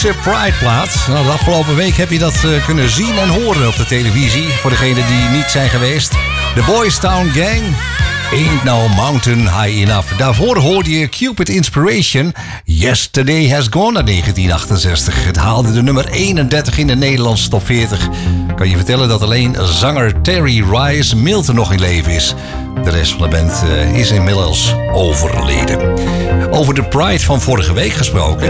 Pride-plaat. Nou, de afgelopen week heb je dat kunnen zien en horen op de televisie. Voor degenen die niet zijn geweest. De Boys Town Gang. Ain't No Mountain High Enough. Daarvoor hoorde je Cupid Inspiration. Yesterday Has Gone uit 1968. Het haalde de nummer 31 in de Nederlandse top 40. Kan je vertellen dat alleen zanger Terry Rice Milton nog in leven is. De rest van de band is inmiddels overleden. Over de Pride van vorige week gesproken.